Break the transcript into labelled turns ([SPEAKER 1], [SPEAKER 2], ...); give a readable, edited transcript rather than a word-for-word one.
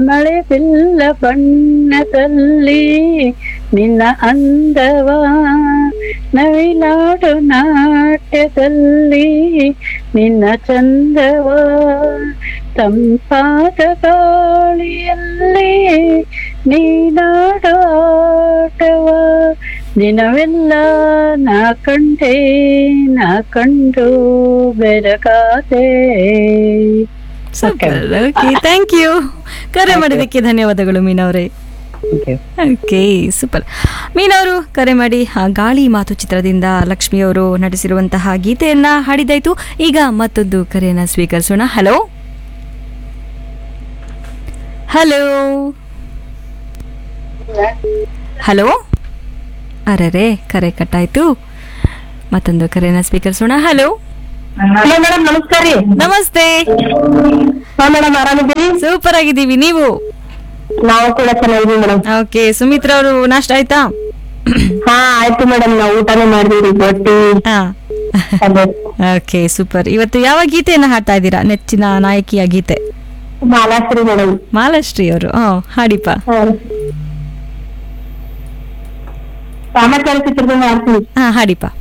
[SPEAKER 1] ಮಳೆ ಬಿಲ್ಲ ಬಣ್ಣದಲ್ಲಿ ನಿನ್ನ ಅಂದವ, ನವಿಲಾಡು ನಾಟ್ಯದಲ್ಲಿ ನಿನ್ನ ಚಂದವ, ತಂಪಾದ ಗಾಳಿಯಲ್ಲಿ ನೀನಾಡೋ ಆಟವ, ದಿನವೆಲ್ಲ ನಾ ಕಂಡೆ ನಾ ಕಂಡು ಬೆರಗಾದೆ.
[SPEAKER 2] ಸೂಪರ್. Okay, thank you. ಕರೆ ಮಾಡಿದ್ದಕ್ಕೆ ಧನ್ಯವಾದಗಳು ಮೀನವ್ರೆ. Okay, super. ಮೀನವರು ಕರೆ ಮಾಡಿ ಆ ಗಾಳಿ ಮಾತು ಚಿತ್ರದಿಂದ ಲಕ್ಷ್ಮಿಯವರು ನಟಿಸಿರುವಂತಹ ಗೀತೆಯನ್ನ ಹಾಡಿದಾಯ್ತು. ಈಗ ಮತ್ತೊಂದು ಕರೆಯನ್ನ ಸ್ವೀಕರಿಸೋಣ. Hello hello hello. ಅರೆ ಕರೆ ಕಟ್ಟಾಯ್ತು. ಮತ್ತೊಂದು ಕರೆಯನ್ನ ಸ್ವೀಕರಿಸೋಣ. ಹಲೋ
[SPEAKER 3] ಹಲೋ ಮೇಡಮ್, ನಮಸ್ಕಾರ ರೀ.
[SPEAKER 2] ನಮಸ್ತೆ.
[SPEAKER 3] ಹಾ ಮೇಡಮ್, ಆರಾಮಿದ್ದೀರಿ?
[SPEAKER 2] ಸೂಪರ್ ಆಗಿದ್ದೀವಿ, ನೀವು?
[SPEAKER 3] ನಾವು ಕೂಡ ಚೆನ್ನಾಗಿದ್ದೀವಿ ಮೇಡಮ್.
[SPEAKER 2] ಓಕೆ, ಸುಮಿತ್ರಾ ಅವರು ನಾಷ್ಟ ಆಯ್ತಾ?
[SPEAKER 3] ಹಾ ಆಯ್ತು ಮೇಡಮ್, ನಾವು ಊಟನೇ ಮಾಡಿದೀವಿ, ರೊಟ್ಟಿ
[SPEAKER 2] ಹಾ.
[SPEAKER 3] ಅದೇ.
[SPEAKER 2] Okay, super. ಇವತ್ತು ಯಾವ ಗೀತೆಯನ್ನ ಹಾಡ್ತಾ ಇದ್ದೀರಾ? ನೆಚ್ಚಿನ ನಾಯಕಿಯ ಗೀತೆ?
[SPEAKER 3] ಮಾಲಾಶ್ರೀ ಮೇಡಮ್.
[SPEAKER 2] ಮಾಲಾಶ್ರೀ ಅವರು. ಹಾಡಿಪ.
[SPEAKER 3] ರಾಮಾಚಾರಿ ಚಿತ್ರದಿಂದ ಮಾಡ್ತೀವಿ.
[SPEAKER 2] ಹಾಡಿಪ.